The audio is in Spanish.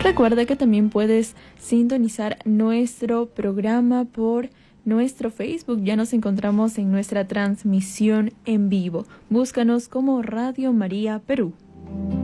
Recuerda que también puedes sintonizar nuestro programa por nuestro Facebook. Ya nos encontramos en nuestra transmisión en vivo. Búscanos como Radio María Perú.